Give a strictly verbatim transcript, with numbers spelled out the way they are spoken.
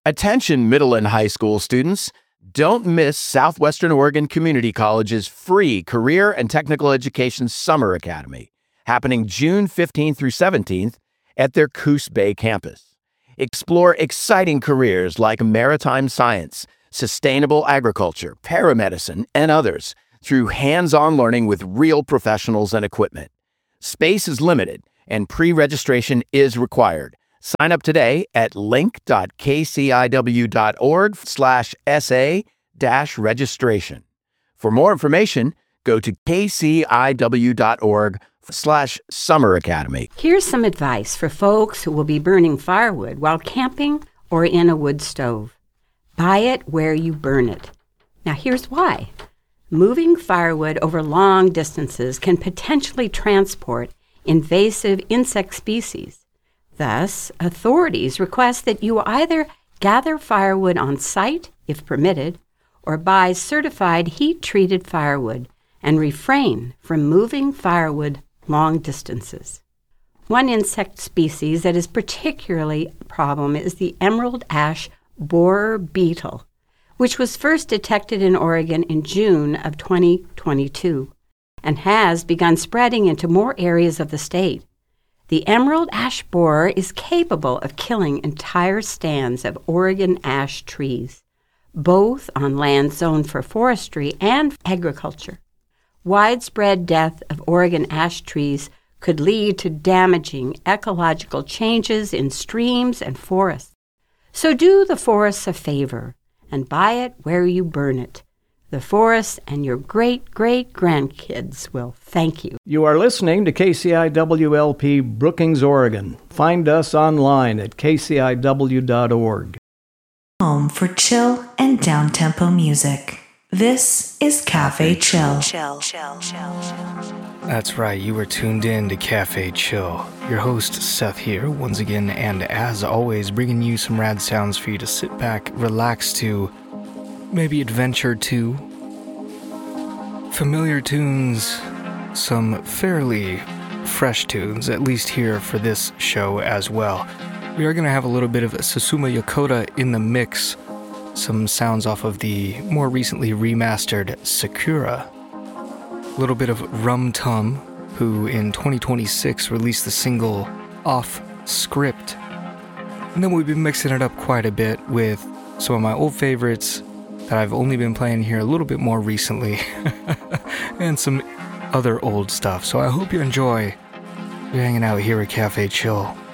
Attention middle and high school students, don't miss Southwestern Oregon Community College's free Career and Technical Education Summer Academy, happening June fifteenth through seventeenth at their Coos Bay campus. Explore exciting careers like maritime science, sustainable agriculture, paramedicine, and others through hands-on learning with real professionals and equipment. Space is limited, and pre-registration is required. Sign up today at link.kciw.org slash SA dash registration. For more information, go to kciw.org slash summer academy. Here's some advice for folks who will be burning firewood while camping or in a wood stove. Buy it where you burn it. Now here's why. Moving firewood over long distances can potentially transport invasive insect species. Thus, authorities request that you either gather firewood on site, if permitted, or buy certified heat-treated firewood and refrain from moving firewood long distances. One insect species that is particularly a problem is the emerald ash borer beetle, which was first detected in Oregon in June of twenty twenty-two and has begun spreading into more areas of the state. The emerald ash borer is capable of killing entire stands of Oregon ash trees, both on land zoned for forestry and agriculture. Widespread death of Oregon ash trees could lead to damaging ecological changes in streams and forests. So do the forests a favor and buy it where you burn it. The forests and your great-great-grandkids will thank you. You are listening to K C I W L P Brookings, Oregon. Find us online at k c i w dot org. Home for chill and down-tempo music. This is Cafe Chill. Chill, chill, chill, chill. That's right, you were tuned in to Cafe Chill. Your host, Seth, here, once again, and as always, bringing you some rad sounds for you to sit back, relax to, maybe adventure to. Familiar tunes, some fairly fresh tunes, at least here for this show as well. We are going to have a little bit of Susumu Yokota in the mix, some sounds off of the more recently remastered Sakura. A little bit of Rum Tum, who in twenty twenty-six released the single Off Script. And then we've been mixing it up quite a bit with some of my old favorites that I've only been playing here a little bit more recently, and some other old stuff. So I hope you enjoy. You're hanging out here at Cafe Chill.